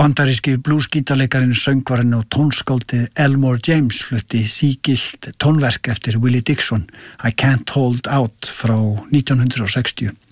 Bandaríski bluesgítarleikarinn, söngvarinn og tónskáldið Elmore James flutti sígilt tónverk eftir Willie Dixon, I Can't Hold Out frá 1960.